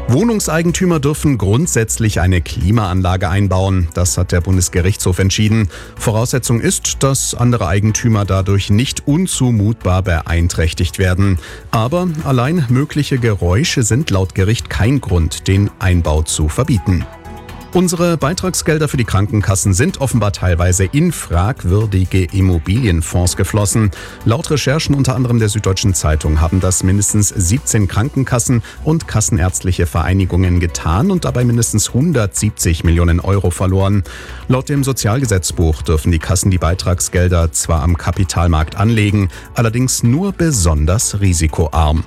Wohnungseigentümer dürfen grundsätzlich eine Klimaanlage einbauen. Das hat der Bundesgerichtshof entschieden. Voraussetzung ist, dass andere Eigentümer dadurch nicht unzumutbar beeinträchtigt werden. Aber allein mögliche Geräusche sind laut Gericht kein Grund, den Einbau zu verbieten. Unsere Beitragsgelder für die Krankenkassen sind offenbar teilweise in fragwürdige Immobilienfonds geflossen. Laut Recherchen unter anderem der Süddeutschen Zeitung haben das mindestens 17 Krankenkassen und kassenärztliche Vereinigungen getan und dabei mindestens 170 Millionen Euro verloren. Laut dem Sozialgesetzbuch dürfen die Kassen die Beitragsgelder zwar am Kapitalmarkt anlegen, allerdings nur besonders risikoarm.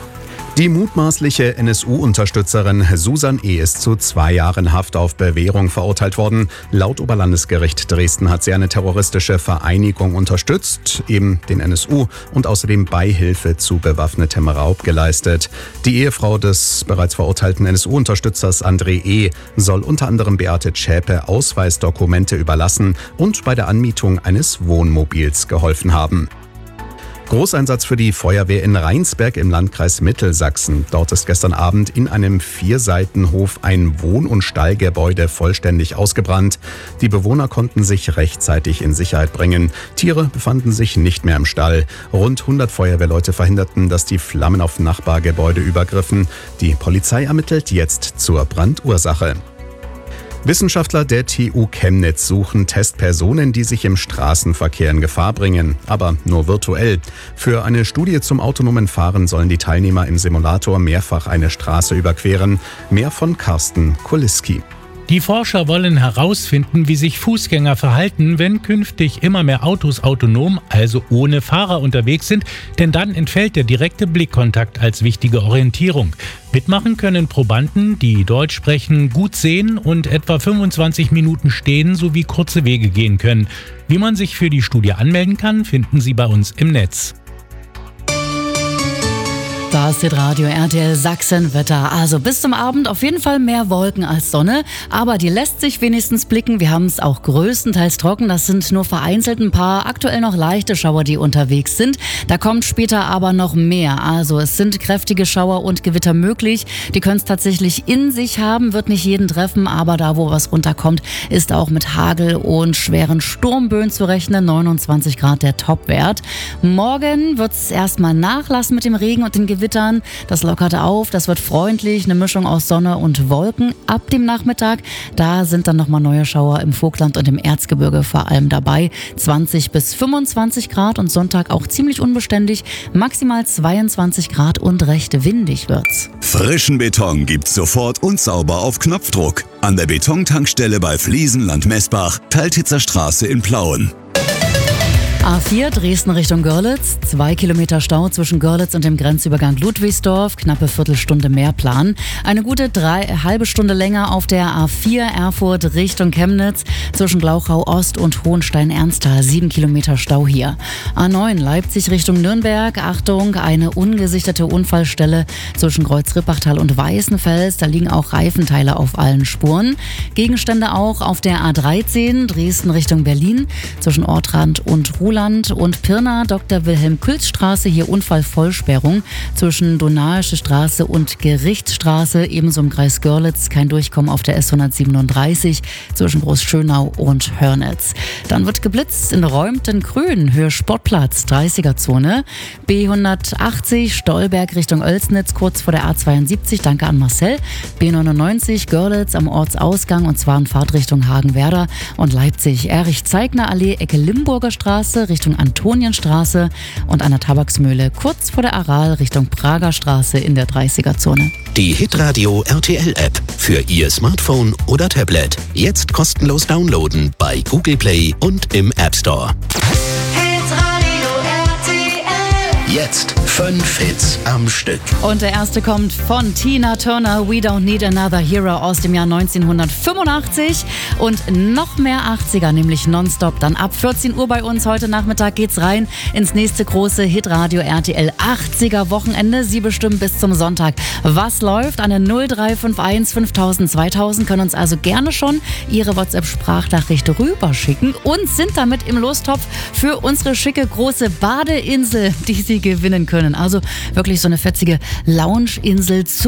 Die mutmaßliche NSU-Unterstützerin Susan E. ist zu 2 Jahren Haft auf Bewährung verurteilt worden. Laut Oberlandesgericht Dresden hat sie eine terroristische Vereinigung unterstützt, eben den NSU, und außerdem Beihilfe zu bewaffnetem Raub geleistet. Die Ehefrau des bereits verurteilten NSU-Unterstützers André E. soll unter anderem Beate Zschäpe Ausweisdokumente überlassen und bei der Anmietung eines Wohnmobils geholfen haben. Großeinsatz für die Feuerwehr in Rheinsberg im Landkreis Mittelsachsen. Dort ist gestern Abend in einem 4-Seitenhof ein Wohn- und Stallgebäude vollständig ausgebrannt. Die Bewohner konnten sich rechtzeitig in Sicherheit bringen. Tiere befanden sich nicht mehr im Stall. Rund 100 Feuerwehrleute verhinderten, dass die Flammen auf Nachbargebäude übergriffen. Die Polizei ermittelt jetzt zur Brandursache. Wissenschaftler der TU Chemnitz suchen Testpersonen, die sich im Straßenverkehr in Gefahr bringen, aber nur virtuell. Für eine Studie zum autonomen Fahren sollen die Teilnehmer im Simulator mehrfach eine Straße überqueren. Mehr von Carsten Kuliski. Die Forscher wollen herausfinden, wie sich Fußgänger verhalten, wenn künftig immer mehr Autos autonom, also ohne Fahrer unterwegs sind, denn dann entfällt der direkte Blickkontakt als wichtige Orientierung. Mitmachen können Probanden, die Deutsch sprechen, gut sehen und etwa 25 Minuten stehen sowie kurze Wege gehen können. Wie man sich für die Studie anmelden kann, finden Sie bei uns im Netz. Das ist Radio RTL Sachsen-Wetter. Also bis zum Abend auf jeden Fall mehr Wolken als Sonne. Aber die lässt sich wenigstens blicken. Wir haben es auch größtenteils trocken. Das sind nur vereinzelt ein paar aktuell noch leichte Schauer, die unterwegs sind. Da kommt später aber noch mehr. Also es sind kräftige Schauer und Gewitter möglich. Die können es tatsächlich in sich haben, wird nicht jeden treffen. Aber da, wo was runterkommt, ist auch mit Hagel und schweren Sturmböen zu rechnen. 29 Grad der Topwert. Morgen wird es erstmal nachlassen mit dem Regen und den Gewittern. Das lockert auf, das wird freundlich, eine Mischung aus Sonne und Wolken. Ab dem Nachmittag, da sind dann nochmal neue Schauer im Vogtland und im Erzgebirge vor allem dabei. 20 bis 25 Grad und Sonntag auch ziemlich unbeständig, maximal 22 Grad und recht windig wird's. Frischen Beton gibt's sofort und sauber auf Knopfdruck. An der Betontankstelle bei Fliesenland-Messbach, Teiltitzer Straße in Plauen. A4 Dresden Richtung Görlitz, 2 Kilometer Stau zwischen Görlitz und dem Grenzübergang Ludwigsdorf, knappe Viertelstunde mehr Plan. Eine gute halbe Stunde länger auf der A4 Erfurt Richtung Chemnitz, zwischen Glauchau Ost und Hohenstein-Ernsthal, 7 Kilometer Stau hier. A9 Leipzig Richtung Nürnberg, Achtung, eine ungesichtete Unfallstelle zwischen Kreuz-Rippachtal und Weißenfels, da liegen auch Reifenteile auf allen Spuren. Gegenstände auch auf der A13 Dresden Richtung Berlin, zwischen Ortrand und Ruhland und Pirna, Dr. Wilhelm-Külz-Straße, hier Unfallvollsperrung zwischen Donaische Straße und Gerichtsstraße, ebenso im Kreis Görlitz, kein Durchkommen auf der S137 zwischen Großschönau und Hörnitz. Dann wird geblitzt in Räumten-Grün, Höhe Sportplatz, 30er-Zone, B180 Stolberg Richtung Oelsnitz, kurz vor der A72, danke an Marcel, B99 Görlitz am Ortsausgang und zwar in Fahrtrichtung Hagenwerder und Leipzig, Erich-Zeigner-Allee, Ecke Limburger Straße Richtung Antonienstraße und an der Tabaksmühle kurz vor der Aral Richtung Prager Straße in der 30er-Zone. Die Hitradio RTL App für Ihr Smartphone oder Tablet. Jetzt kostenlos downloaden bei Google Play und im App Store. Jetzt 5 Hits am Stück. Und der erste kommt von Tina Turner, We Don't Need Another Hero aus dem Jahr 1985. Und noch mehr 80er, nämlich nonstop. Dann ab 14 Uhr bei uns heute Nachmittag geht's rein ins nächste große Hitradio RTL 80er Wochenende. Sie bestimmen bis zum Sonntag, was läuft. An der 0351 5000 2000 können uns also gerne schon Ihre WhatsApp-Sprachnachricht rüberschicken und sind damit im Lostopf für unsere schicke große Badeinsel, die Sie gewinnen können. Also wirklich so eine fetzige Loungeinsel